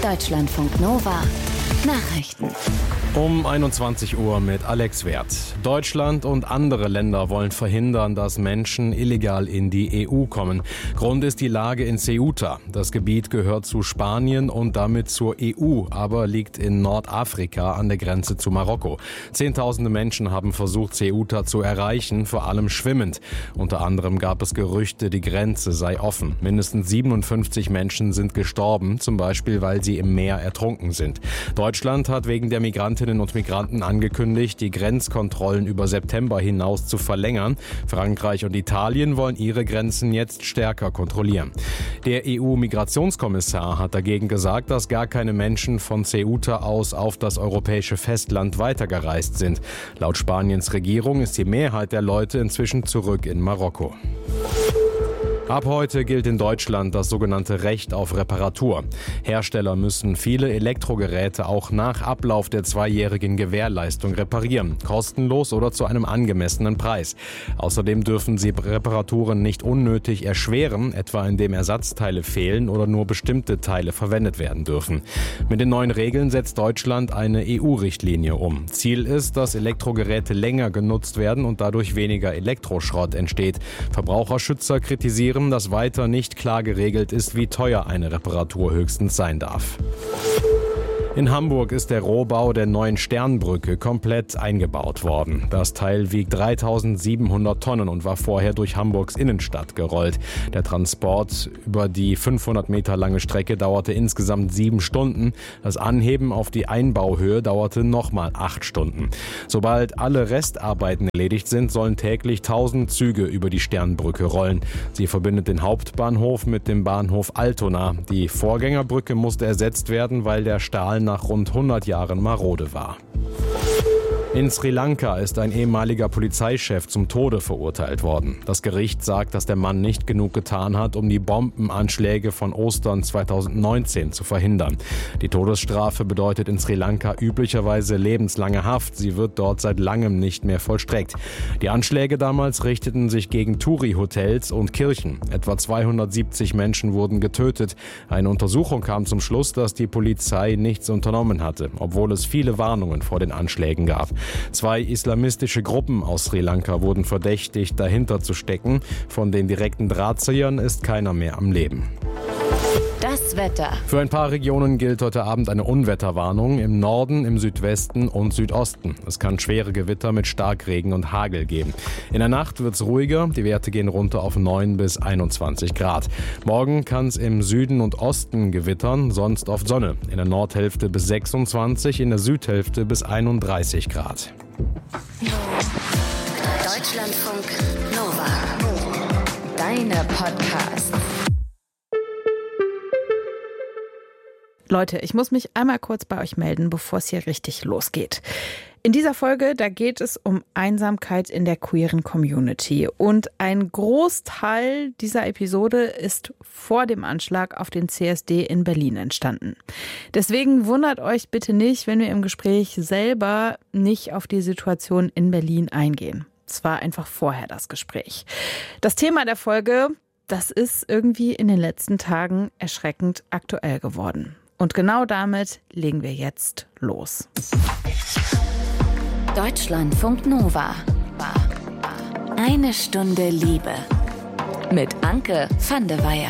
Deutschlandfunk Nova Nachrichten. Um 21 Uhr mit Alex Werth. Deutschland und andere Länder wollen verhindern, dass Menschen illegal in die EU kommen. Grund ist die Lage in Ceuta. Das Gebiet gehört zu Spanien und damit zur EU, aber liegt in Nordafrika an der Grenze zu Marokko. Zehntausende Menschen haben versucht, Ceuta zu erreichen, vor allem schwimmend. Unter anderem gab es Gerüchte, die Grenze sei offen. Mindestens 57 Menschen sind gestorben, zum Beispiel, weil sie im Meer ertrunken sind. Deutschland hat wegen der Migrantinnen und Migranten angekündigt, die Grenzkontrollen über September hinaus zu verlängern. Frankreich und Italien wollen ihre Grenzen jetzt stärker kontrollieren. Der EU-Migrationskommissar hat dagegen gesagt, dass gar keine Menschen von Ceuta aus auf das europäische Festland weitergereist sind. Laut Spaniens Regierung ist die Mehrheit der Leute inzwischen zurück in Marokko. Ab heute gilt in Deutschland das sogenannte Recht auf Reparatur. Hersteller müssen viele Elektrogeräte auch nach Ablauf der 2-jährigen Gewährleistung reparieren, kostenlos oder zu einem angemessenen Preis. Außerdem dürfen sie Reparaturen nicht unnötig erschweren, etwa indem Ersatzteile fehlen oder nur bestimmte Teile verwendet werden dürfen. Mit den neuen Regeln setzt Deutschland eine EU-Richtlinie um. Ziel ist, dass Elektrogeräte länger genutzt werden und dadurch weniger Elektroschrott entsteht. Verbraucherschützer kritisieren, dass weiter nicht klar geregelt ist, wie teuer eine Reparatur höchstens sein darf. In Hamburg ist der Rohbau der neuen Sternbrücke komplett eingebaut worden. Das Teil wiegt 3.700 Tonnen und war vorher durch Hamburgs Innenstadt gerollt. Der Transport über die 500 Meter lange Strecke dauerte insgesamt 7 Stunden. Das Anheben auf die Einbauhöhe dauerte nochmal 8 Stunden. Sobald alle Restarbeiten erledigt sind, sollen täglich 1000 Züge über die Sternbrücke rollen. Sie verbindet den Hauptbahnhof mit dem Bahnhof Altona. Die Vorgängerbrücke musste ersetzt werden, weil der Stahl nach rund 100 Jahren marode war. In Sri Lanka ist ein ehemaliger Polizeichef zum Tode verurteilt worden. Das Gericht sagt, dass der Mann nicht genug getan hat, um die Bombenanschläge von Ostern 2019 zu verhindern. Die Todesstrafe bedeutet in Sri Lanka üblicherweise lebenslange Haft. Sie wird dort seit langem nicht mehr vollstreckt. Die Anschläge damals richteten sich gegen Touri-Hotels und Kirchen. Etwa 270 Menschen wurden getötet. Eine Untersuchung kam zum Schluss, dass die Polizei nichts unternommen hatte, obwohl es viele Warnungen vor den Anschlägen gab. 2 islamistische Gruppen aus Sri Lanka wurden verdächtigt, dahinter zu stecken. Von den direkten Drahtziehern ist keiner mehr am Leben. Das Wetter. Für ein paar Regionen gilt heute Abend eine Unwetterwarnung im Norden, im Südwesten und Südosten. Es kann schwere Gewitter mit Starkregen und Hagel geben. In der Nacht wird es ruhiger, die Werte gehen runter auf 9 bis 21 Grad. Morgen kann es im Süden und Osten gewittern, sonst oft Sonne. In der Nordhälfte bis 26, in der Südhälfte bis 31 Grad. Deutschlandfunk Nova. Deine Podcasts. Leute, ich muss mich einmal kurz bei euch melden, bevor es hier richtig losgeht. In dieser Folge, da geht es um Einsamkeit in der queeren Community. Und ein Großteil dieser Episode ist vor dem Anschlag auf den CSD in Berlin entstanden. Deswegen wundert euch bitte nicht, wenn wir im Gespräch selber nicht auf die Situation in Berlin eingehen. Es war einfach vorher das Gespräch. Das Thema der Folge, das ist irgendwie in den letzten Tagen erschreckend aktuell geworden. Und genau damit legen wir jetzt los. Deutschlandfunk Nova. Eine Stunde Liebe. Mit Anke van de Weyer.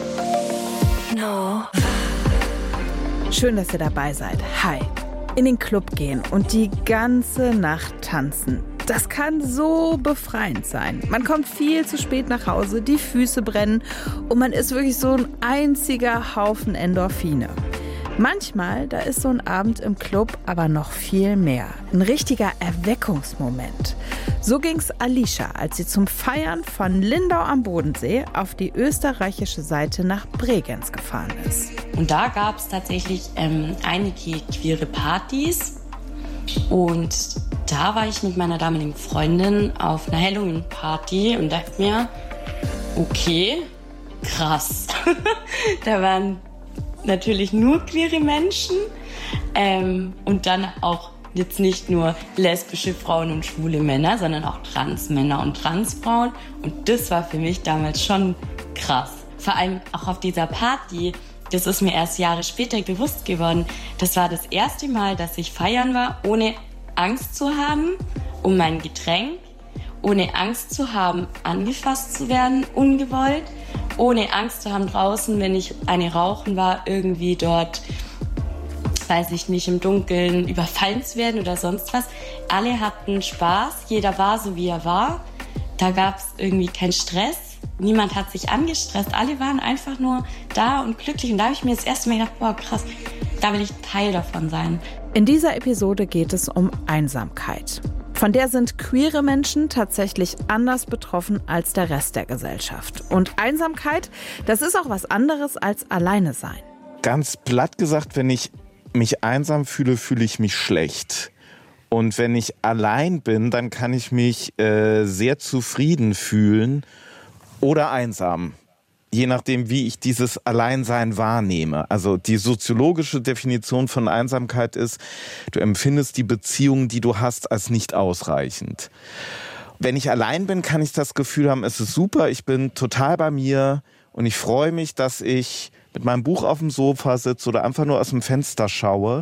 Nova. Schön, dass ihr dabei seid. Hi. In den Club gehen und die ganze Nacht tanzen. Das kann so befreiend sein. Man kommt viel zu spät nach Hause, die Füße brennen und man ist wirklich so ein einziger Haufen Endorphine. Manchmal, da ist so ein Abend im Club aber noch viel mehr. Ein richtiger Erweckungsmoment. So ging's Alicia, als sie zum Feiern von Lindau am Bodensee auf die österreichische Seite nach Bregenz gefahren ist. Und da gab es tatsächlich einige queere Partys. Und da war ich mit meiner damaligen Freundin auf einer Halloween-Party und dachte mir, okay, krass. Da waren natürlich nur queere Menschen und dann auch jetzt nicht nur lesbische Frauen und schwule Männer, sondern auch Transmänner und Transfrauen. Und das war für mich damals schon krass. Vor allem auch auf dieser Party das ist mir erst Jahre später bewusst geworden. Das war das erste Mal, dass ich feiern war, ohne Angst zu haben um mein Getränk, ohne Angst zu haben, angefasst zu werden, ungewollt, ohne Angst zu haben draußen, wenn ich eine rauchen war, irgendwie dort, weiß ich nicht, im Dunkeln überfallen zu werden oder sonst was. Alle hatten Spaß, jeder war so, wie er war. Da gab es irgendwie keinen Stress. Niemand hat sich angestresst. Alle waren einfach nur da und glücklich. Und da habe ich mir das erste Mal gedacht, boah, krass, da will ich Teil davon sein. In dieser Episode geht es um Einsamkeit. Von der sind queere Menschen tatsächlich anders betroffen als der Rest der Gesellschaft. Und Einsamkeit, das ist auch was anderes als alleine sein. Ganz platt gesagt, wenn ich mich einsam fühle, fühle ich mich schlecht. Und wenn ich allein bin, dann kann ich mich sehr zufrieden fühlen oder einsam. Je nachdem, wie ich dieses Alleinsein wahrnehme. Also die soziologische Definition von Einsamkeit ist, du empfindest die Beziehung, die du hast, als nicht ausreichend. Wenn ich allein bin, kann ich das Gefühl haben, es ist super, ich bin total bei mir und ich freue mich, dass ich mit meinem Buch auf dem Sofa sitze oder einfach nur aus dem Fenster schaue.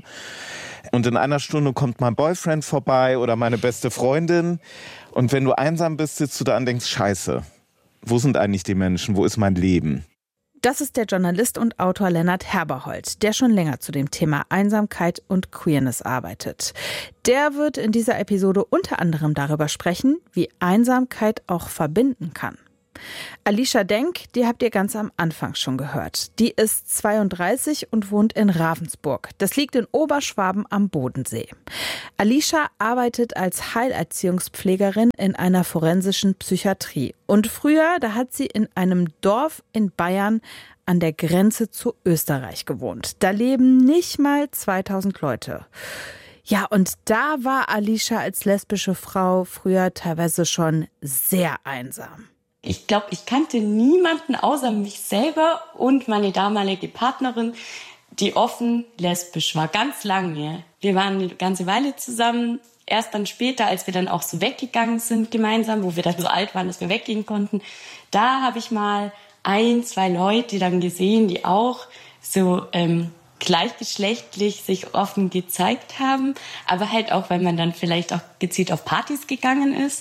Und in einer Stunde kommt mein Boyfriend vorbei oder meine beste Freundin. Und wenn du einsam bist, sitzt du da und denkst, scheiße. Wo sind eigentlich die Menschen? Wo ist mein Leben? Das ist der Journalist und Autor Lennart Herberhold, der schon länger zu dem Thema Einsamkeit und Queerness arbeitet. Der wird in dieser Episode unter anderem darüber sprechen, wie Einsamkeit auch verbinden kann. Alicia Denk, die habt ihr ganz am Anfang schon gehört. Die ist 32 und wohnt in Ravensburg. Das liegt in Oberschwaben am Bodensee. Alicia arbeitet als Heilerziehungspflegerin in einer forensischen Psychiatrie. Und früher, da hat sie in einem Dorf in Bayern an der Grenze zu Österreich gewohnt. Da leben nicht mal 2000 Leute. Ja, und da war Alicia als lesbische Frau früher teilweise schon sehr einsam. Ich glaube, ich kannte niemanden außer mich selber und meine damalige Partnerin, die offen lesbisch war, ganz lange. Wir waren eine ganze Weile zusammen. Erst dann später, als wir dann auch so weggegangen sind gemeinsam, wo wir dann so alt waren, dass wir weggehen konnten, da habe ich mal 1, 2 Leute dann gesehen, die auch so gleichgeschlechtlich sich offen gezeigt haben. Aber halt auch, weil man dann vielleicht auch gezielt auf Partys gegangen ist,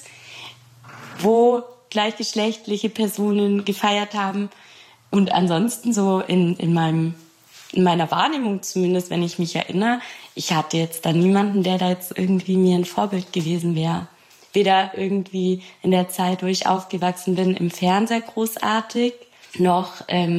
wo gleichgeschlechtliche Personen gefeiert haben. Und ansonsten so in meiner Wahrnehmung zumindest, wenn ich mich erinnere, ich hatte jetzt da niemanden, der da jetzt irgendwie mir ein Vorbild gewesen wäre. Weder irgendwie in der Zeit, wo ich aufgewachsen bin, im Fernseher großartig, noch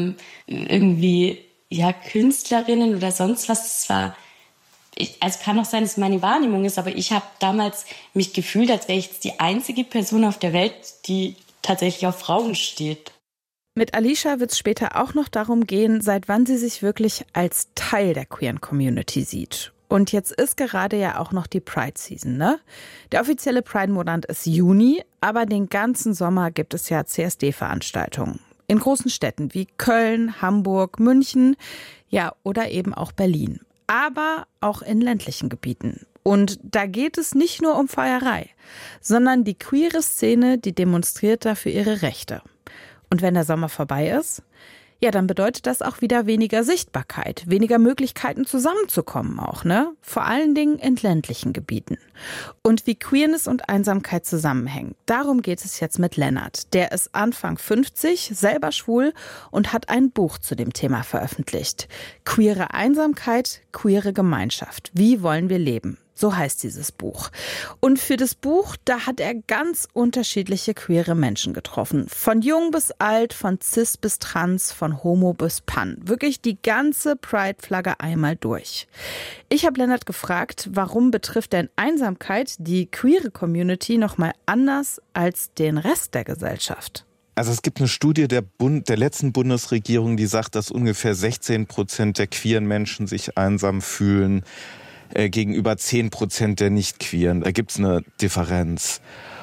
irgendwie ja Künstlerinnen oder sonst was. Es war, also kann auch sein, dass es meine Wahrnehmung ist, aber ich habe damals mich gefühlt, als wäre ich jetzt die einzige Person auf der Welt, die tatsächlich auf Frauen steht. Mit Alicia wird es später auch noch darum gehen, seit wann sie sich wirklich als Teil der queeren Community sieht. Und jetzt ist gerade ja auch noch die Pride-Season, ne? Der offizielle Pride-Monat ist Juni, aber den ganzen Sommer gibt es ja CSD-Veranstaltungen. In großen Städten wie Köln, Hamburg, München, ja, oder eben auch Berlin. Aber auch in ländlichen Gebieten. Und da geht es nicht nur um Feierei, sondern die queere Szene, die demonstriert dafür ihre Rechte. Und wenn der Sommer vorbei ist, ja, dann bedeutet das auch wieder weniger Sichtbarkeit, weniger Möglichkeiten zusammenzukommen auch, ne? Vor allen Dingen in ländlichen Gebieten. Und wie Queerness und Einsamkeit zusammenhängen, darum geht es jetzt mit Lennart. Der ist Anfang 50, selber schwul und hat ein Buch zu dem Thema veröffentlicht. Queere Einsamkeit, queere Gemeinschaft. Wie wollen wir leben? So heißt dieses Buch. Und für das Buch, da hat er ganz unterschiedliche queere Menschen getroffen. Von jung bis alt, von cis bis trans, von homo bis pan. Wirklich die ganze Pride-Flagge einmal durch. Ich habe Lennart gefragt, warum betrifft denn Einsamkeit die queere Community nochmal anders als den Rest der Gesellschaft? Also es gibt eine Studie der letzten Bundesregierung, die sagt, dass ungefähr 16% der queeren Menschen sich einsam fühlen, gegenüber 10% der Nicht-Queeren. Da gibt's eine Differenz.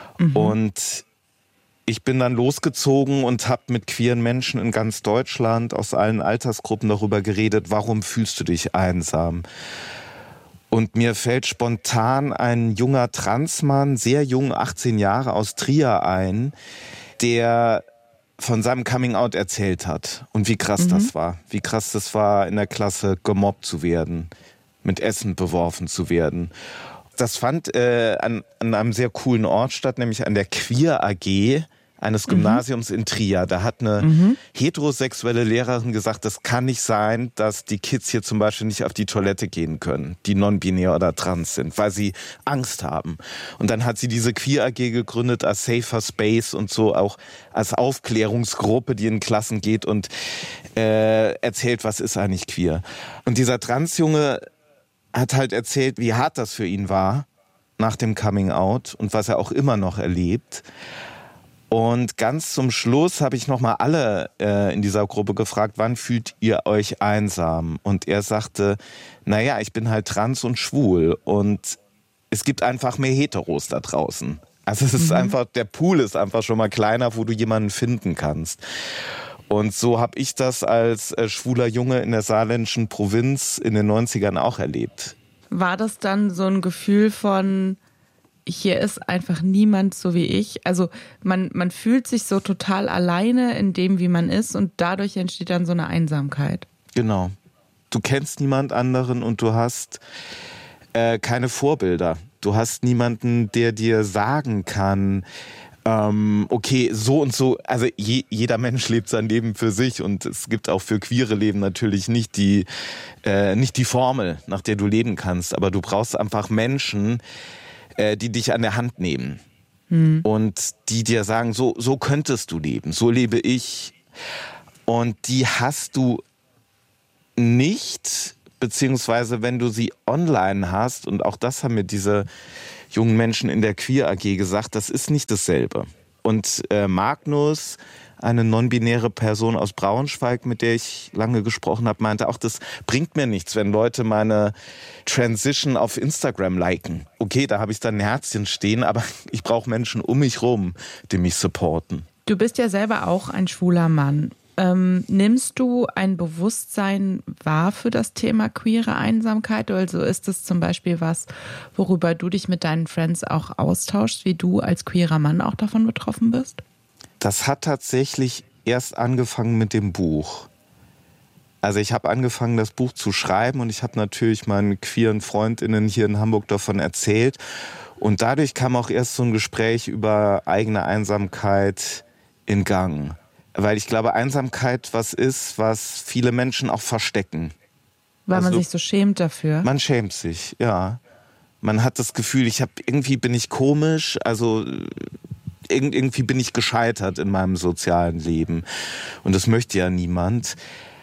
Und ich bin dann losgezogen und habe mit queeren Menschen in ganz Deutschland aus allen Altersgruppen darüber geredet, warum fühlst du dich einsam? Und mir fällt spontan ein junger Transmann, sehr jung, 18 Jahre, aus Trier ein, der von seinem Coming-out erzählt hat und wie krass das war. Wie krass das war, in der Klasse gemobbt zu werden, mit Essen beworfen zu werden. Das fand an einem sehr coolen Ort statt, nämlich an der Queer AG eines Gymnasiums in Trier. Da hat eine heterosexuelle Lehrerin gesagt, das kann nicht sein, dass die Kids hier zum Beispiel nicht auf die Toilette gehen können, die non-binär oder trans sind, weil sie Angst haben. Und dann hat sie diese Queer AG gegründet als Safer Space und so auch als Aufklärungsgruppe, die in Klassen geht und erzählt, was ist eigentlich queer. Und dieser Transjunge hat halt erzählt, wie hart das für ihn war nach dem Coming-out und was er auch immer noch erlebt. Und ganz zum Schluss habe ich nochmal alle in dieser Gruppe gefragt, wann fühlt ihr euch einsam? Und er sagte, naja, ich bin halt trans und schwul und es gibt einfach mehr Heteros da draußen. Also es ist einfach, der Pool ist einfach schon mal kleiner, wo du jemanden finden kannst. Und so habe ich das als schwuler Junge in der saarländischen Provinz in den 90ern auch erlebt. War das dann so ein Gefühl von, hier ist einfach niemand so wie ich? Also man fühlt sich so total alleine in dem, wie man ist und dadurch entsteht dann so eine Einsamkeit. Genau. Du kennst niemand anderen und du hast keine Vorbilder. Du hast niemanden, der dir sagen kann, okay, so und so, also jeder Mensch lebt sein Leben für sich und es gibt auch für queere Leben natürlich nicht die Formel, nach der du leben kannst, aber du brauchst einfach Menschen, die dich an der Hand nehmen und die dir sagen, so könntest du leben, so lebe ich. Und die hast du nicht, beziehungsweise wenn du sie online hast, und auch das haben mir diese jungen Menschen in der Queer AG gesagt, das ist nicht dasselbe. Und Magnus, eine non-binäre Person aus Braunschweig, mit der ich lange gesprochen habe, meinte auch, das bringt mir nichts, wenn Leute meine Transition auf Instagram liken. Okay, da habe ich dann ein Herzchen stehen, aber ich brauche Menschen um mich rum, die mich supporten. Du bist ja selber auch ein schwuler Mann. Nimmst du ein Bewusstsein wahr für das Thema queere Einsamkeit? Also ist es zum Beispiel was, worüber du dich mit deinen Friends auch austauschst, wie du als queerer Mann auch davon betroffen bist? Das hat tatsächlich erst angefangen mit dem Buch. Also ich habe angefangen, das Buch zu schreiben und ich habe natürlich meinen queeren FreundInnen hier in Hamburg davon erzählt. Und dadurch kam auch erst so ein Gespräch über eigene Einsamkeit in Gang. Weil ich glaube, Einsamkeit was ist, was viele Menschen auch verstecken. Weil man sich so schämt dafür? Man schämt sich, ja. Man hat das Gefühl, irgendwie bin ich komisch, also irgendwie bin ich gescheitert in meinem sozialen Leben. Und das möchte ja niemand.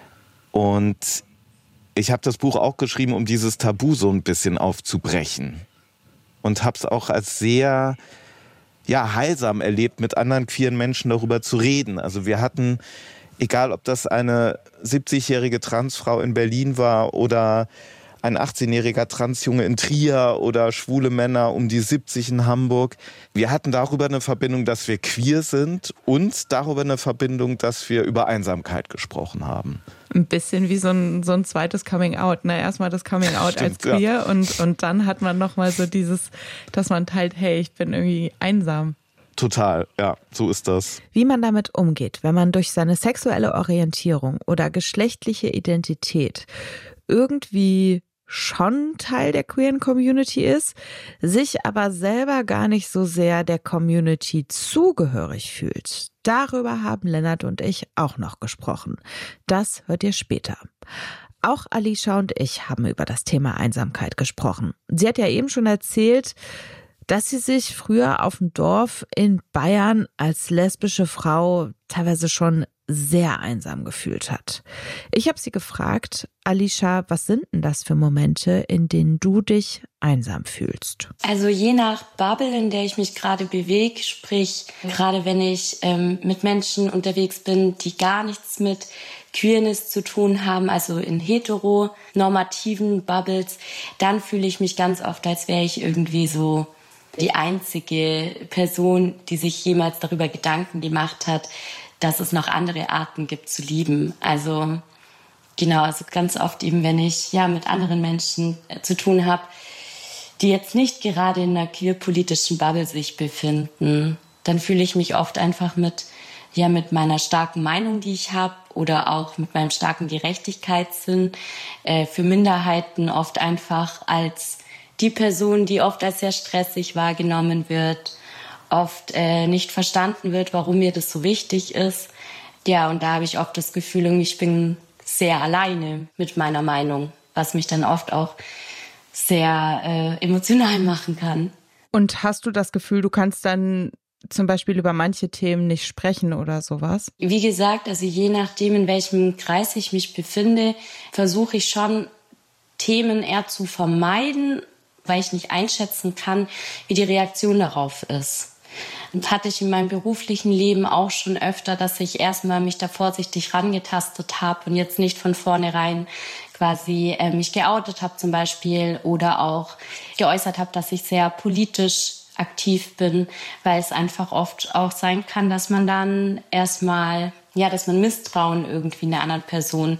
Und ich habe das Buch auch geschrieben, um dieses Tabu so ein bisschen aufzubrechen. Und habe es auch als sehr heilsam erlebt, mit anderen queeren Menschen darüber zu reden. Also wir hatten, egal ob das eine 70-jährige Transfrau in Berlin war oder ein 18-jähriger Transjunge in Trier oder schwule Männer um die 70 in Hamburg. Wir hatten darüber eine Verbindung, dass wir queer sind und darüber eine Verbindung, dass wir über Einsamkeit gesprochen haben. Ein bisschen wie so ein zweites Coming-out. Ne? Erstmal das Coming-out als queer, ja. und dann hat man nochmal so dieses, dass man teilt, hey, ich bin irgendwie einsam. Total, ja, so ist das. Wie man damit umgeht, wenn man durch seine sexuelle Orientierung oder geschlechtliche Identität irgendwie schon Teil der queeren Community ist, sich aber selber gar nicht so sehr der Community zugehörig fühlt. Darüber haben Lennart und ich auch noch gesprochen. Das hört ihr später. Auch Alicia und ich haben über das Thema Einsamkeit gesprochen. Sie hat ja eben schon erzählt, dass sie sich früher auf dem Dorf in Bayern als lesbische Frau teilweise schon sehr einsam gefühlt hat. Ich habe sie gefragt, Alicia, was sind denn das für Momente, in denen du dich einsam fühlst? Also je nach Bubble, in der ich mich gerade bewege, sprich gerade wenn ich mit Menschen unterwegs bin, die gar nichts mit Queerness zu tun haben, also in heteronormativen Bubbles, dann fühle ich mich ganz oft, als wäre ich irgendwie so die einzige Person, die sich jemals darüber Gedanken gemacht hat, dass es noch andere Arten gibt zu lieben. Also genau, also ganz oft eben, wenn ich mit anderen Menschen zu tun habe, die jetzt nicht gerade in einer queerpolitischen Bubble sich befinden, dann fühle ich mich oft einfach mit ja mit meiner starken Meinung, die ich habe, oder auch mit meinem starken Gerechtigkeitssinn für Minderheiten oft einfach als die Person, die oft als sehr stressig wahrgenommen wird, oft nicht verstanden wird, warum mir das so wichtig ist. Ja, und da habe ich oft das Gefühl, irgendwie, ich bin sehr alleine mit meiner Meinung, was mich dann oft auch sehr emotional machen kann. Und hast du das Gefühl, du kannst dann zum Beispiel über manche Themen nicht sprechen oder sowas? Wie gesagt, also je nachdem, in welchem Kreis ich mich befinde, versuche ich schon, Themen eher zu vermeiden, weil ich nicht einschätzen kann, wie die Reaktion darauf ist. Und hatte ich in meinem beruflichen Leben auch schon öfter, dass ich erstmal mich da vorsichtig rangetastet habe und jetzt nicht von vornherein quasi mich geoutet habe zum Beispiel oder auch geäußert habe, dass ich sehr politisch aktiv bin, weil es einfach oft auch sein kann, dass man dann erstmal, dass man Misstrauen irgendwie in einer anderen Person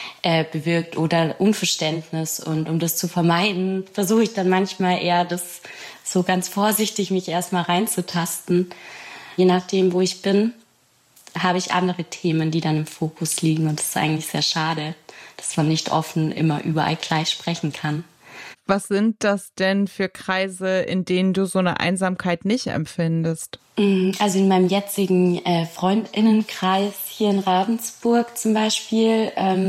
bewirkt oder Unverständnis. Und um das zu vermeiden, versuche ich dann manchmal eher, das so ganz vorsichtig mich erstmal reinzutasten. Je nachdem, wo ich bin, habe ich andere Themen, die dann im Fokus liegen. Und das ist eigentlich sehr schade, dass man nicht offen immer überall gleich sprechen kann. Was sind das denn für Kreise, in denen du so eine Einsamkeit nicht empfindest? Also in meinem jetzigen Freundinnenkreis hier in Ravensburg zum Beispiel,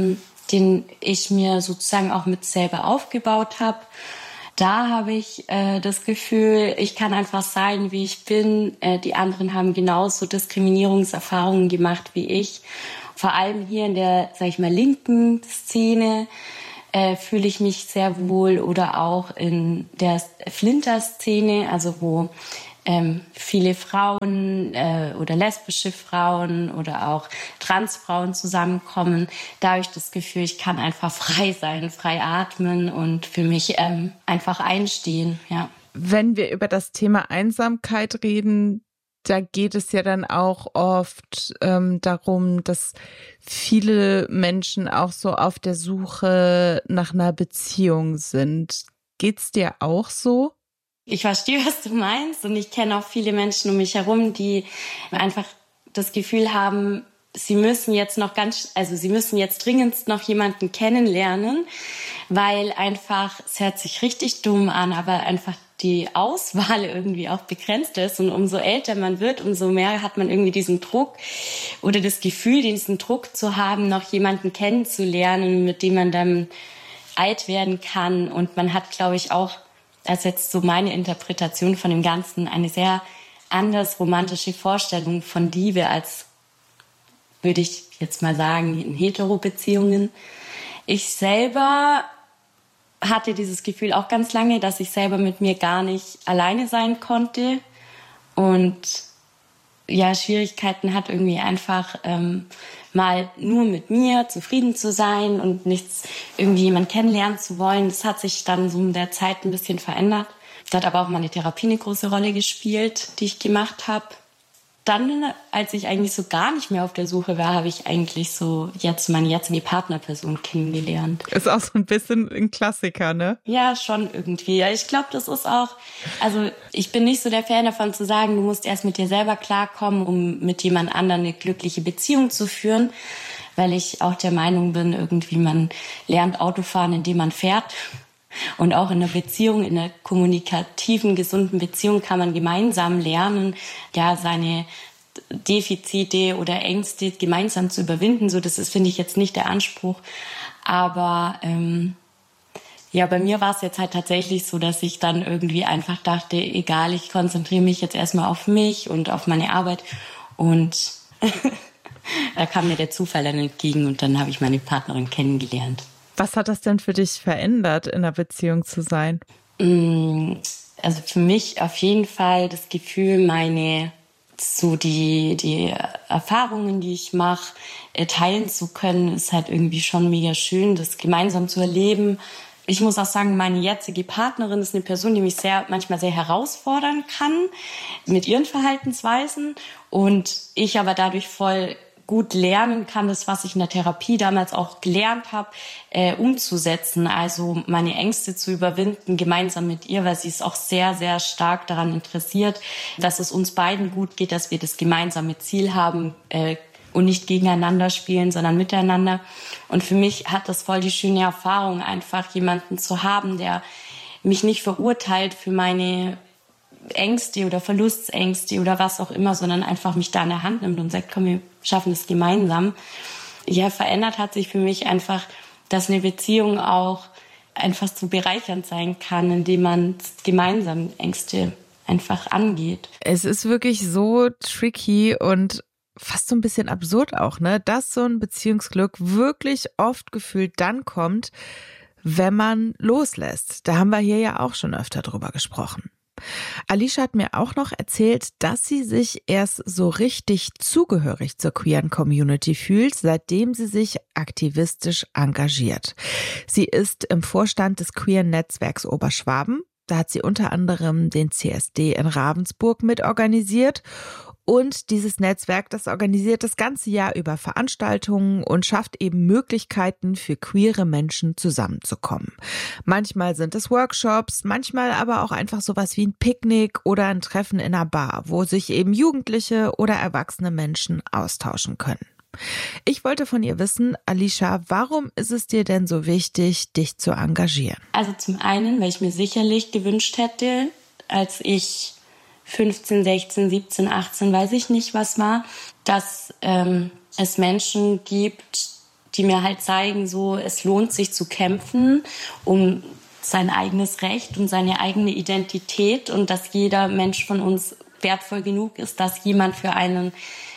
den ich mir sozusagen auch mit selber aufgebaut habe. Da habe ich das Gefühl, ich kann einfach sein, wie ich bin. Die anderen haben genauso Diskriminierungserfahrungen gemacht wie ich. Vor allem hier in der, sag ich mal, linken Szene fühle ich mich sehr wohl, oder auch in der Flinter-Szene, also wo viele Frauen oder lesbische Frauen oder auch Transfrauen zusammenkommen. Da habe ich das Gefühl, ich kann einfach frei sein, frei atmen und für mich einfach einstehen. Ja. Wenn wir über das Thema Einsamkeit reden, da geht es ja dann auch oft darum, dass viele Menschen auch so auf der Suche nach einer Beziehung sind. Geht's dir auch so? Ich verstehe, was du meinst, und ich kenne auch viele Menschen um mich herum, die einfach das Gefühl haben, sie müssen jetzt dringendst noch jemanden kennenlernen, weil einfach, es hört sich richtig dumm an, aber einfach die Auswahl irgendwie auch begrenzt ist, und umso älter man wird, umso mehr hat man irgendwie diesen Druck oder das Gefühl, diesen Druck zu haben, noch jemanden kennenzulernen, mit dem man dann alt werden kann. Und man hat, glaube ich, auch, als jetzt so meine Interpretation von dem Ganzen, eine sehr anders romantische Vorstellung von Liebe als, würde ich jetzt mal sagen, in Hetero-Beziehungen. Ich selber hatte dieses Gefühl auch ganz lange, dass ich selber mit mir gar nicht alleine sein konnte und Schwierigkeiten hat, irgendwie einfach mal nur mit mir zufrieden zu sein und nichts irgendwie jemand kennenlernen zu wollen. Das hat sich dann so in der Zeit ein bisschen verändert. Da hat aber auch meine Therapie eine große Rolle gespielt, die ich gemacht habe. Dann, als ich eigentlich so gar nicht mehr auf der Suche war, habe ich eigentlich so jetzt meine jetzige Partnerperson kennengelernt. Ist auch so ein bisschen ein Klassiker, ne? Ja, schon irgendwie. Ich glaube, das ist auch, also ich bin nicht so der Fan davon zu sagen, du musst erst mit dir selber klarkommen, um mit jemand anderem eine glückliche Beziehung zu führen, weil ich auch der Meinung bin, irgendwie man lernt Autofahren, indem man fährt. Und auch in einer Beziehung, in einer kommunikativen, gesunden Beziehung kann man gemeinsam lernen, seine Defizite oder Ängste gemeinsam zu überwinden. So, das ist, finde ich, jetzt nicht der Anspruch. Aber bei mir war es jetzt halt tatsächlich so, dass ich dann irgendwie einfach dachte, egal, ich konzentriere mich jetzt erstmal auf mich und auf meine Arbeit. Und da kam mir der Zufall dann entgegen, und dann habe ich meine Partnerin kennengelernt. Was hat das denn für dich verändert, in einer Beziehung zu sein? Also für mich auf jeden Fall das Gefühl, die Erfahrungen, die ich mache, teilen zu können, ist halt irgendwie schon mega schön, das gemeinsam zu erleben. Ich muss auch sagen, meine jetzige Partnerin ist eine Person, die mich manchmal sehr herausfordern kann mit ihren Verhaltensweisen, und ich aber dadurch voll gut lernen kann, das, was ich in der Therapie damals auch gelernt habe, umzusetzen. Also meine Ängste zu überwinden, gemeinsam mit ihr, weil sie ist auch sehr, sehr stark daran interessiert, dass es uns beiden gut geht, dass wir das gemeinsame Ziel haben und nicht gegeneinander spielen, sondern miteinander. Und für mich hat das voll die schöne Erfahrung, einfach jemanden zu haben, der mich nicht verurteilt für meine Ängste oder Verlustängste oder was auch immer, sondern einfach mich da in der Hand nimmt und sagt, komm, wir schaffen das gemeinsam. Ja, verändert hat sich für mich einfach, dass eine Beziehung auch einfach so bereichernd sein kann, indem man gemeinsam Ängste einfach angeht. Es ist wirklich so tricky und fast so ein bisschen absurd auch, ne, dass so ein Beziehungsglück wirklich oft gefühlt dann kommt, wenn man loslässt. Da haben wir hier ja auch schon öfter drüber gesprochen. Alicia hat mir auch noch erzählt, dass sie sich erst so richtig zugehörig zur queeren Community fühlt, seitdem sie sich aktivistisch engagiert. Sie ist im Vorstand des queeren Netzwerks Oberschwaben. Da hat sie unter anderem den CSD in Ravensburg mitorganisiert. Und dieses Netzwerk, das organisiert das ganze Jahr über Veranstaltungen und schafft eben Möglichkeiten für queere Menschen zusammenzukommen. Manchmal sind es Workshops, manchmal aber auch einfach sowas wie ein Picknick oder ein Treffen in einer Bar, wo sich eben Jugendliche oder erwachsene Menschen austauschen können. Ich wollte von ihr wissen, Alicia, warum ist es dir denn so wichtig, dich zu engagieren? Also zum einen, weil ich mir sicherlich gewünscht hätte, als ich 15, 16, 17, 18, weiß ich nicht, was war, dass es Menschen gibt, die mir halt zeigen, so es lohnt sich zu kämpfen um sein eigenes Recht und seine eigene Identität und dass jeder Mensch von uns wertvoll genug ist, dass jemand für einen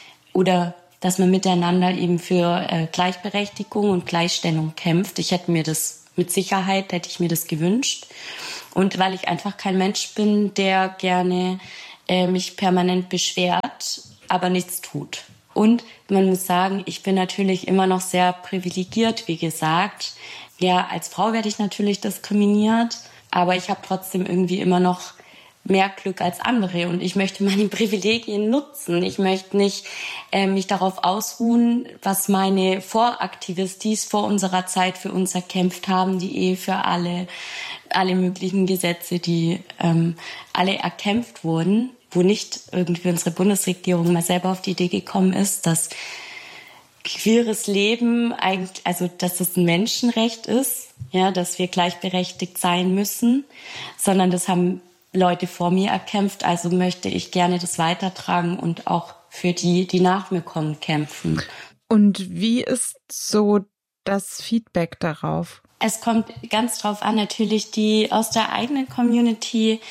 oder dass man miteinander eben für Gleichberechtigung und Gleichstellung kämpft. Ich hätte mir das mit Sicherheit, hätte ich mir das gewünscht. Und weil ich einfach kein Mensch bin, der gerne mich permanent beschwert, aber nichts tut. Und man muss sagen, ich bin natürlich immer noch sehr privilegiert, wie gesagt. Ja, als Frau werde ich natürlich diskriminiert, aber ich habe trotzdem irgendwie immer noch mehr Glück als andere und ich möchte meine Privilegien nutzen. Ich möchte nicht mich darauf ausruhen, was meine Voraktivistis vor unserer Zeit für uns erkämpft haben, die für alle möglichen Gesetze, die alle erkämpft wurden, wo nicht irgendwie unsere Bundesregierung mal selber auf die Idee gekommen ist, dass queeres Leben eigentlich, also dass es ein Menschenrecht ist, ja, dass wir gleichberechtigt sein müssen, sondern das haben Leute vor mir erkämpft, also möchte ich gerne das weitertragen und auch für die, die nach mir kommen, kämpfen. Und wie ist so das Feedback darauf? Es kommt ganz drauf an, natürlich die aus der eigenen Community,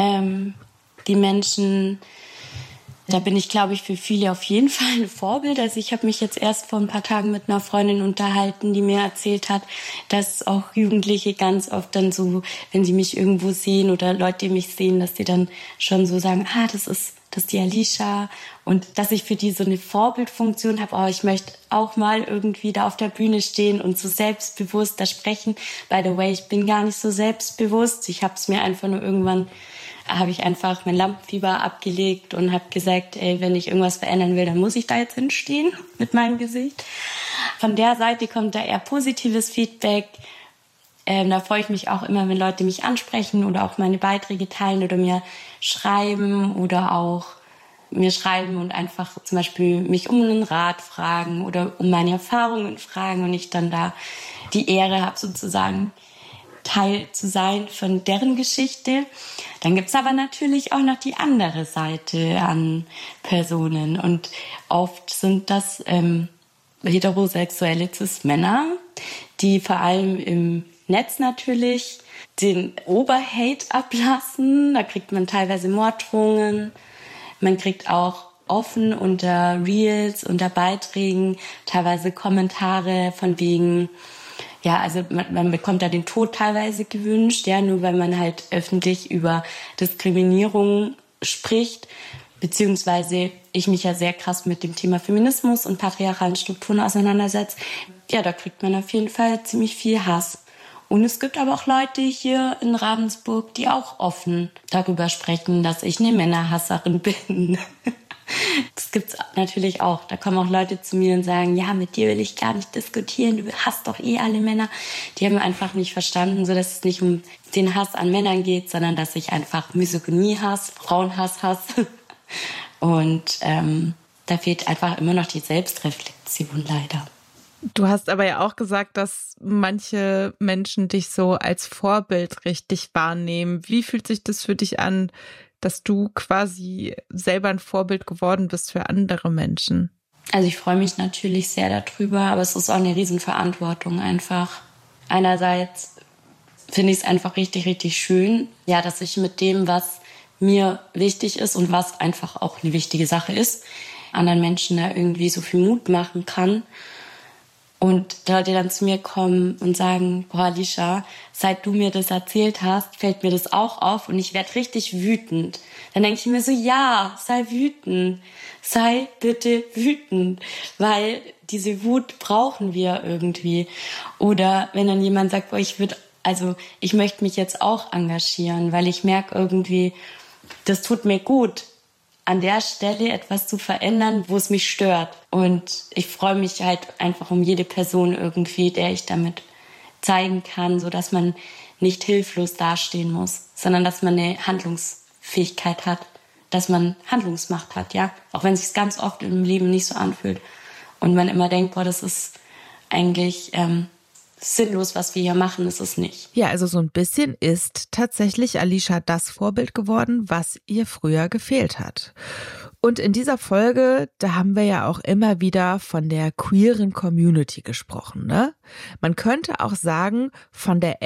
die Menschen, da bin ich, glaube ich, für viele auf jeden Fall ein Vorbild. Also ich habe mich jetzt erst vor ein paar Tagen mit einer Freundin unterhalten, die mir erzählt hat, dass auch Jugendliche ganz oft dann so, wenn sie mich irgendwo sehen oder Leute, die mich sehen, dass die dann schon so sagen, das ist die Alicia und dass ich für die so eine Vorbildfunktion habe. Ich möchte auch mal irgendwie da auf der Bühne stehen und so selbstbewusst da sprechen. By the way, ich bin gar nicht so selbstbewusst. Ich habe es mir einfach nur irgendwann habe ich einfach mein Lampenfieber abgelegt und habe gesagt, wenn ich irgendwas verändern will, dann muss ich da jetzt hinstehen mit meinem Gesicht. Von der Seite kommt da eher positives Feedback. Da freue ich mich auch immer, wenn Leute mich ansprechen oder auch meine Beiträge teilen oder mir schreiben und einfach zum Beispiel mich um einen Rat fragen oder um meine Erfahrungen fragen und ich dann da die Ehre habe, sozusagen Teil zu sein von deren Geschichte. Dann gibt's aber natürlich auch noch die andere Seite an Personen und oft sind das heterosexuelle Cis-Männer, die vor allem im Netz natürlich den Oberhate ablassen. Da kriegt man teilweise Morddrohungen. Man kriegt auch offen unter Reels, unter Beiträgen teilweise Kommentare von wegen, ja, also man bekommt da den Tod teilweise gewünscht, ja, nur weil man halt öffentlich über Diskriminierung spricht, beziehungsweise ich mich ja sehr krass mit dem Thema Feminismus und patriarchalen Strukturen auseinandersetze. Ja, da kriegt man auf jeden Fall ziemlich viel Hass. Und es gibt aber auch Leute hier in Ravensburg, die auch offen darüber sprechen, dass ich eine Männerhasserin bin. Das gibt's natürlich auch. Da kommen auch Leute zu mir und sagen, ja, mit dir will ich gar nicht diskutieren, du hasst doch eh alle Männer. Die haben einfach nicht verstanden, so dass es nicht um den Hass an Männern geht, sondern dass ich einfach Misogynie hasse, Frauenhass hasse. Und da fehlt einfach immer noch die Selbstreflexion leider. Du hast aber ja auch gesagt, dass manche Menschen dich so als Vorbild richtig wahrnehmen. Wie fühlt sich das für dich an, dass du quasi selber ein Vorbild geworden bist für andere Menschen? Also ich freue mich natürlich sehr darüber, aber es ist auch eine Riesenverantwortung einfach. Einerseits finde ich es einfach richtig, richtig schön, ja, dass ich mit dem, was mir wichtig ist und was einfach auch eine wichtige Sache ist, anderen Menschen da irgendwie so viel Mut machen kann. Und Leute dann zu mir kommen und sagen, boah, Alicia, seit du mir das erzählt hast, fällt mir das auch auf und ich werde richtig wütend. Dann denke ich mir so, ja, sei wütend. Sei bitte wütend, weil diese Wut brauchen wir irgendwie. Oder wenn dann jemand sagt, boah, ich möchte mich jetzt auch engagieren, weil ich merke irgendwie, das tut mir gut, an der Stelle etwas zu verändern, wo es mich stört. Und ich freue mich halt einfach um jede Person irgendwie, der ich damit zeigen kann, so dass man nicht hilflos dastehen muss, sondern dass man eine Handlungsfähigkeit hat, dass man Handlungsmacht hat, ja. Auch wenn es sich ganz oft im Leben nicht so anfühlt und man immer denkt, boah, das ist eigentlich sinnlos, was wir hier machen, ist es nicht. Ja, also so ein bisschen ist tatsächlich Alicia das Vorbild geworden, was ihr früher gefehlt hat. Und in dieser Folge, da haben wir ja auch immer wieder von der queeren Community gesprochen, ne? Man könnte auch sagen, von der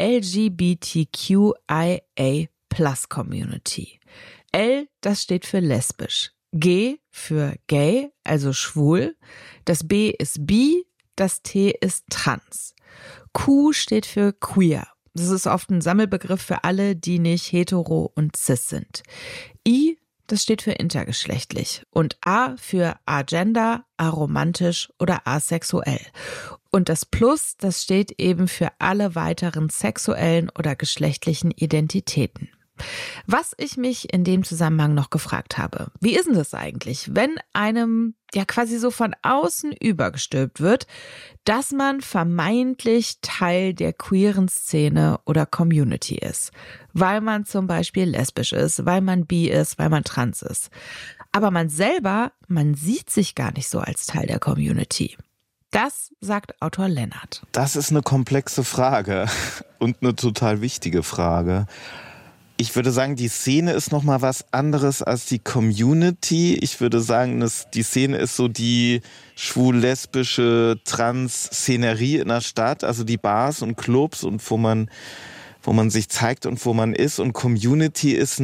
LGBTQIA+ L, das steht für lesbisch. G für gay, also schwul. Das B ist bi, das T ist trans. Q steht für queer. Das ist oft ein Sammelbegriff für alle, die nicht hetero und cis sind. I, das steht für intergeschlechtlich. Und A für agender, aromantisch oder asexuell. Und das Plus, das steht eben für alle weiteren sexuellen oder geschlechtlichen Identitäten. Was ich mich in dem Zusammenhang noch gefragt habe, wie ist denn das eigentlich, wenn einem ja quasi so von außen übergestülpt wird, dass man vermeintlich Teil der queeren Szene oder Community ist, weil man zum Beispiel lesbisch ist, weil man bi ist, weil man trans ist. Aber man selber, man sieht sich gar nicht so als Teil der Community. Das sagt Autor Lennart. Das ist eine komplexe Frage und eine total wichtige Frage. Ich würde sagen, die Szene ist noch mal was anderes als die Community. Ich würde sagen, die Szene ist so die schwul-lesbische Trans-Szenerie in der Stadt, also die Bars und Clubs und wo man sich zeigt und wo man ist. Und Community ist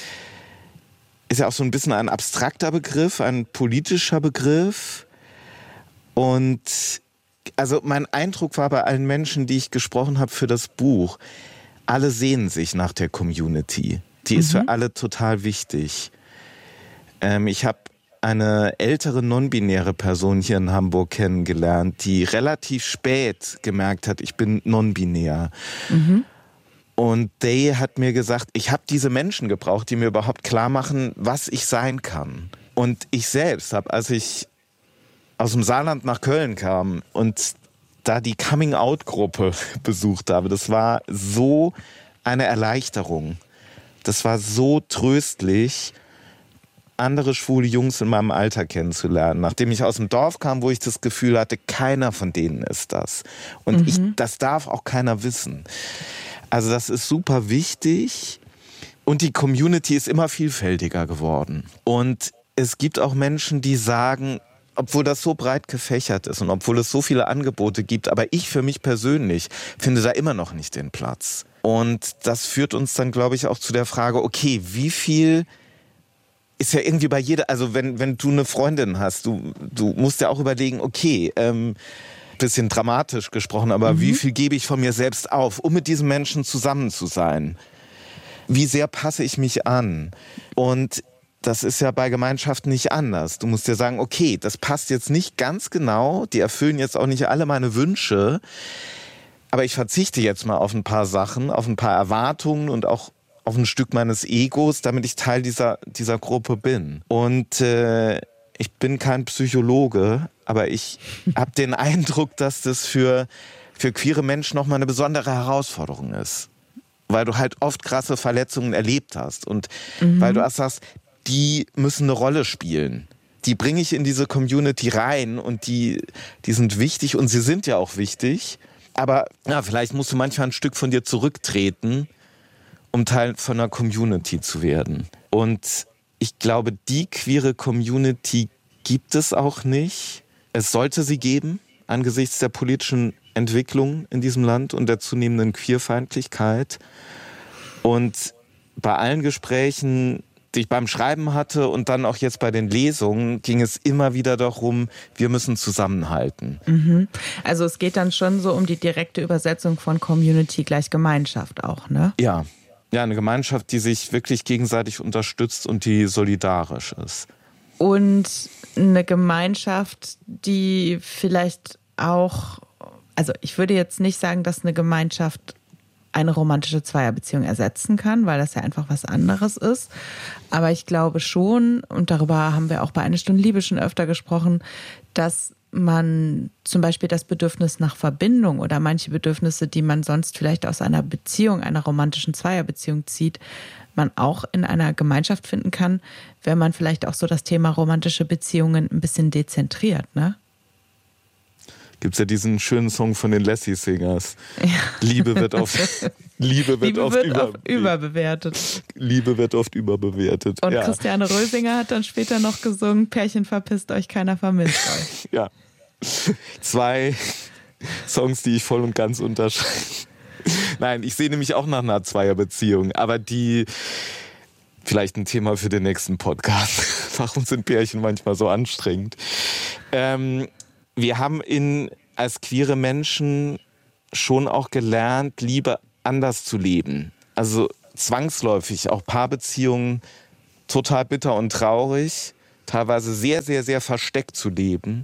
ja auch so ein bisschen ein abstrakter Begriff, ein politischer Begriff. Und also mein Eindruck war bei allen Menschen, die ich gesprochen habe für das Buch, alle sehnen sich nach der Community. Die ist für alle total wichtig. Ich habe eine ältere non-binäre Person hier in Hamburg kennengelernt, die relativ spät gemerkt hat, ich bin non-binär. Und Day hat mir gesagt, ich habe diese Menschen gebraucht, die mir überhaupt klar machen, was ich sein kann. Und ich selbst habe, als ich aus dem Saarland nach Köln kam und da die Coming-out-Gruppe besucht habe, das war so eine Erleichterung. Das war so tröstlich, andere schwule Jungs in meinem Alter kennenzulernen. Nachdem ich aus dem Dorf kam, wo ich das Gefühl hatte, keiner von denen ist das. Und das darf auch keiner wissen. Also das ist super wichtig. Und die Community ist immer vielfältiger geworden. Und es gibt auch Menschen, die sagen, obwohl das so breit gefächert ist und obwohl es so viele Angebote gibt, aber ich für mich persönlich finde da immer noch nicht den Platz. Und das führt uns dann, glaube ich, auch zu der Frage, okay, wie viel ist ja irgendwie bei jeder, also wenn du eine Freundin hast, du musst ja auch überlegen, okay, bisschen dramatisch gesprochen, aber wie viel gebe ich von mir selbst auf, um mit diesen Menschen zusammen zu sein? Wie sehr passe ich mich an? Und das ist ja bei Gemeinschaften nicht anders. Du musst dir sagen, okay, das passt jetzt nicht ganz genau, die erfüllen jetzt auch nicht alle meine Wünsche, aber ich verzichte jetzt mal auf ein paar Sachen, auf ein paar Erwartungen und auch auf ein Stück meines Egos, damit ich Teil dieser Gruppe bin. Und ich bin kein Psychologe, aber ich habe den Eindruck, dass das für queere Menschen nochmal eine besondere Herausforderung ist. Weil du halt oft krasse Verletzungen erlebt hast und weil du auch sagst, die müssen eine Rolle spielen. Die bringe ich in diese Community rein und die sind wichtig und sie sind ja auch wichtig. Aber ja, vielleicht musst du manchmal ein Stück von dir zurücktreten, um Teil von einer Community zu werden. Und ich glaube, die queere Community gibt es auch nicht. Es sollte sie geben, angesichts der politischen Entwicklung in diesem Land und der zunehmenden Queerfeindlichkeit. Und bei allen Gesprächen, die ich beim Schreiben hatte und dann auch jetzt bei den Lesungen, ging es immer wieder darum, wir müssen zusammenhalten. Also es geht dann schon so um die direkte Übersetzung von Community gleich Gemeinschaft auch, ne? Ja, eine Gemeinschaft, die sich wirklich gegenseitig unterstützt und die solidarisch ist. Und eine Gemeinschaft, die vielleicht auch, also ich würde jetzt nicht sagen, dass eine Gemeinschaft eine romantische Zweierbeziehung ersetzen kann, weil das ja einfach was anderes ist. Aber ich glaube schon, und darüber haben wir auch bei Eine Stunde Liebe schon öfter gesprochen, dass man zum Beispiel das Bedürfnis nach Verbindung oder manche Bedürfnisse, die man sonst vielleicht aus einer Beziehung, einer romantischen Zweierbeziehung zieht, man auch in einer Gemeinschaft finden kann, wenn man vielleicht auch so das Thema romantische Beziehungen ein bisschen dezentriert, ne? Gibt's ja diesen schönen Song von den Lassie Singers. Ja. Liebe wird oft überbewertet. Liebe wird oft überbewertet. Und ja. Christiane Rösinger hat dann später noch gesungen, Pärchen verpisst euch, keiner vermisst euch. Ja. 2 Songs, die ich voll und ganz unterschreibe. Nein, ich sehe nämlich auch nach einer Zweierbeziehung, aber die vielleicht ein Thema für den nächsten Podcast. Warum sind Pärchen manchmal so anstrengend? Wir haben als queere Menschen schon auch gelernt, Liebe anders zu leben. Also zwangsläufig, auch Paarbeziehungen total bitter und traurig, teilweise sehr, sehr, sehr versteckt zu leben.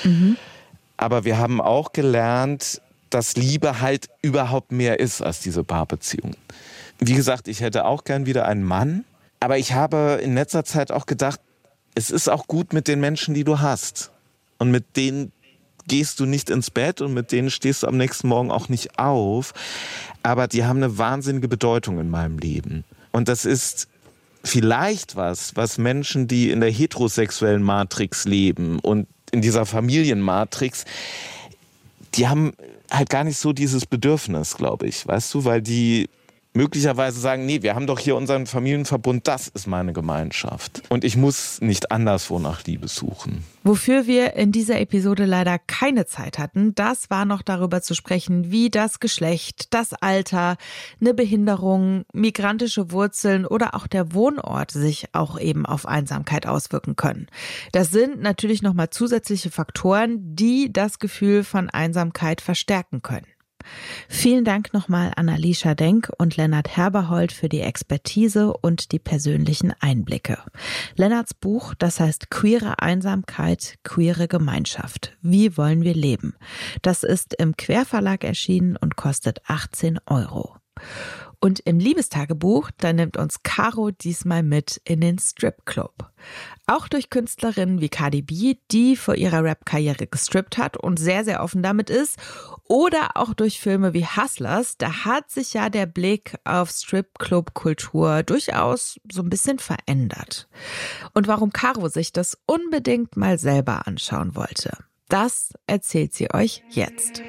Aber wir haben auch gelernt, dass Liebe halt überhaupt mehr ist als diese Paarbeziehung. Wie gesagt, ich hätte auch gern wieder einen Mann, aber ich habe in letzter Zeit auch gedacht, es ist auch gut mit den Menschen, die du hast. Und mit denen gehst du nicht ins Bett und mit denen stehst du am nächsten Morgen auch nicht auf. Aber die haben eine wahnsinnige Bedeutung in meinem Leben. Und das ist vielleicht was Menschen, die in der heterosexuellen Matrix leben und in dieser Familienmatrix, die haben halt gar nicht so dieses Bedürfnis, glaube ich, weißt du, weil die möglicherweise sagen, nee, wir haben doch hier unseren Familienverbund, das ist meine Gemeinschaft. Und ich muss nicht anderswo nach Liebe suchen. Wofür wir in dieser Episode leider keine Zeit hatten, das war noch darüber zu sprechen, wie das Geschlecht, das Alter, eine Behinderung, migrantische Wurzeln oder auch der Wohnort sich auch eben auf Einsamkeit auswirken können. Das sind natürlich nochmal zusätzliche Faktoren, die das Gefühl von Einsamkeit verstärken können. Vielen Dank nochmal an Alicia Denk und Lennart Herberhold für die Expertise und die persönlichen Einblicke. Lennarts Buch, das heißt Queere Einsamkeit, queere Gemeinschaft. Wie wollen wir leben? Das ist im Querverlag erschienen und kostet 18 €. Und im Liebestagebuch, da nimmt uns Caro diesmal mit in den Stripclub. Auch durch Künstlerinnen wie Cardi B, die vor ihrer Rap-Karriere gestrippt hat und sehr, sehr offen damit ist. Oder auch durch Filme wie Hustlers, da hat sich ja der Blick auf Stripclub-Kultur durchaus so ein bisschen verändert. Und warum Caro sich das unbedingt mal selber anschauen wollte, das erzählt sie euch jetzt.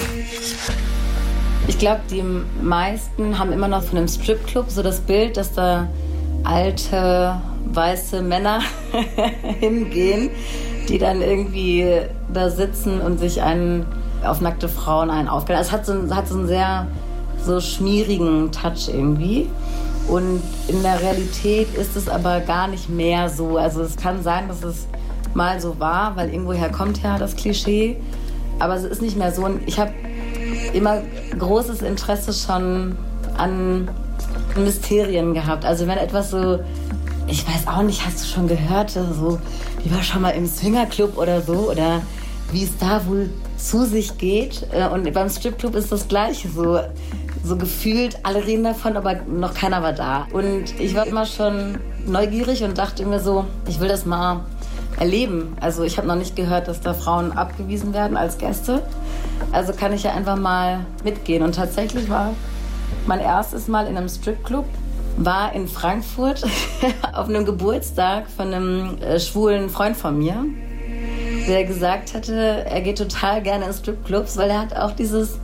Ich glaube, die meisten haben immer noch von einem Stripclub so das Bild, dass da alte, weiße Männer hingehen, die dann irgendwie da sitzen und sich auf nackte Frauen aufgehen. Also es hat so einen sehr so schmierigen Touch irgendwie. Und in der Realität ist es aber gar nicht mehr so. Also es kann sein, dass es mal so war, weil irgendwoher kommt ja das Klischee. Aber es ist nicht mehr so. Und ich habe immer großes Interesse schon an Mysterien gehabt. Also wenn etwas so, ich weiß auch nicht, hast du schon gehört, so, die war schon mal im Swingerclub oder so, oder wie es da wohl zu sich geht. Und beim Stripclub ist das Gleiche. So gefühlt, alle reden davon, aber noch keiner war da. Und ich war immer schon neugierig und dachte mir so, ich will das mal erleben. Also ich habe noch nicht gehört, dass da Frauen abgewiesen werden als Gäste. Also kann ich ja einfach mal mitgehen. Und tatsächlich war mein erstes Mal in einem Stripclub, war in Frankfurt auf einem Geburtstag von einem schwulen Freund von mir, der gesagt hatte, er geht total gerne in Stripclubs, weil er hat auch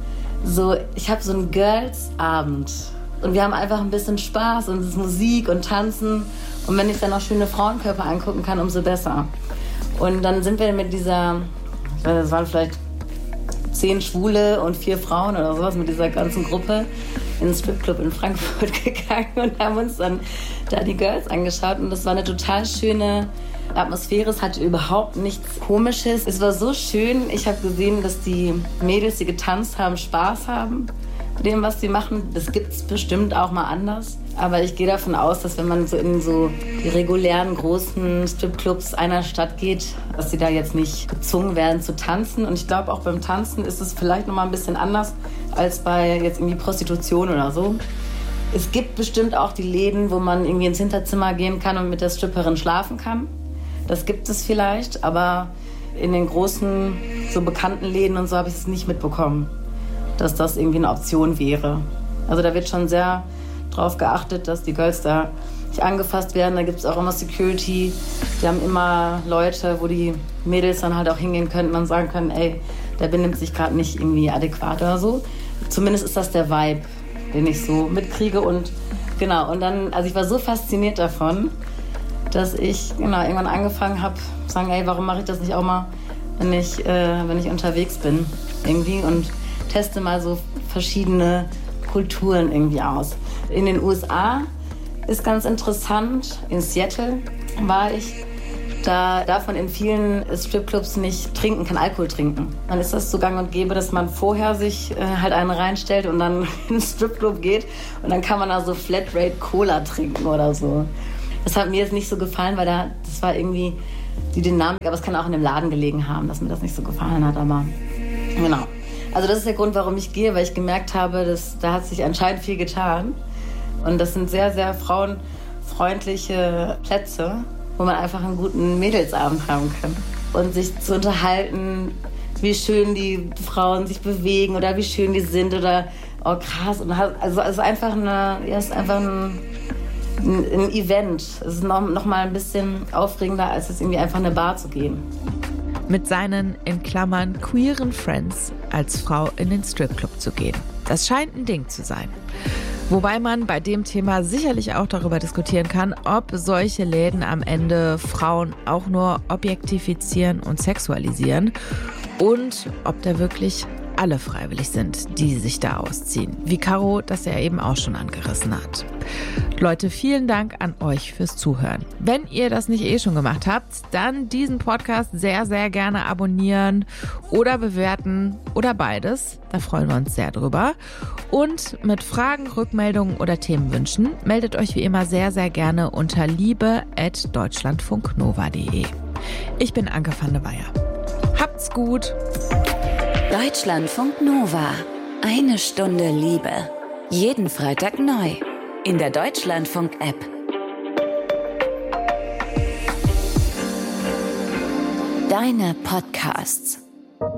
ich habe so einen Girls-Abend und wir haben einfach ein bisschen Spaß und es ist Musik und Tanzen und wenn ich dann auch schöne Frauenkörper angucken kann, umso besser. Und dann sind wir mit dieser, ich weiß, das waren vielleicht 10 Schwule und 4 Frauen oder sowas mit dieser ganzen Gruppe in den Stripclub in Frankfurt gegangen und haben uns dann da die Girls angeschaut und das war eine total schöne Atmosphäre. Es hatte überhaupt nichts Komisches. Es war so schön. Ich habe gesehen, dass die Mädels, die getanzt haben, Spaß haben mit dem, was sie machen. Das gibt es bestimmt auch mal anders. Aber ich gehe davon aus, dass wenn man so in so die regulären großen Stripclubs einer Stadt geht, dass sie da jetzt nicht gezwungen werden zu tanzen. Und ich glaube, auch beim Tanzen ist es vielleicht noch mal ein bisschen anders als bei jetzt irgendwie Prostitution oder so. Es gibt bestimmt auch die Läden, wo man irgendwie ins Hinterzimmer gehen kann und mit der Stripperin schlafen kann. Das gibt es vielleicht, aber in den großen, so bekannten Läden und so habe ich es nicht mitbekommen, dass das irgendwie eine Option wäre. Also da wird schon sehr drauf geachtet, dass die Girls da nicht angefasst werden. Da gibt es auch immer Security. Die haben immer Leute, wo die Mädels dann halt auch hingehen könnten und sagen können, ey, der benimmt sich gerade nicht irgendwie adäquat oder so. Zumindest ist das der Vibe, den ich so mitkriege. Und genau, und dann, also ich war so fasziniert davon, dass ich irgendwann angefangen habe, zu sagen, ey, warum mache ich das nicht auch mal, wenn ich unterwegs bin irgendwie und teste mal so verschiedene Kulturen irgendwie aus. In den USA ist ganz interessant, in Seattle war ich, da darf man in vielen Stripclubs nicht trinken, kein Alkohol trinken. Dann ist das so gang und gäbe, dass man vorher sich halt einen reinstellt und dann in den Stripclub geht und dann kann man da so Flatrate Cola trinken oder so. Das hat mir jetzt nicht so gefallen, weil das war irgendwie die Dynamik, aber es kann auch in dem Laden gelegen haben, dass mir das nicht so gefallen hat, aber genau. Also das ist der Grund, warum ich gehe, weil ich gemerkt habe, dass da hat sich anscheinend viel getan und das sind sehr, sehr frauenfreundliche Plätze, wo man einfach einen guten Mädelsabend haben kann und sich zu unterhalten, wie schön die Frauen sich bewegen oder wie schön die sind oder oh krass. Und also es ist einfach ein Event. Es ist noch mal ein bisschen aufregender, als es irgendwie einfach in eine Bar zu gehen. Mit seinen, in Klammern, queeren Friends als Frau in den Stripclub zu gehen. Das scheint ein Ding zu sein. Wobei man bei dem Thema sicherlich auch darüber diskutieren kann, ob solche Läden am Ende Frauen auch nur objektifizieren und sexualisieren und ob da wirklich alle freiwillig sind, die sich da ausziehen. Wie Caro das ja eben auch schon angerissen hat. Leute, vielen Dank an euch fürs Zuhören. Wenn ihr das nicht schon gemacht habt, dann diesen Podcast sehr, sehr gerne abonnieren oder bewerten oder beides. Da freuen wir uns sehr drüber. Und mit Fragen, Rückmeldungen oder Themenwünschen meldet euch wie immer sehr, sehr gerne unter liebe@deutschlandfunknova.de. Ich bin Anke van der Weyer. Habt's gut! Deutschlandfunk Nova. Eine Stunde Liebe. Jeden Freitag neu. In der Deutschlandfunk-App. Deine Podcasts.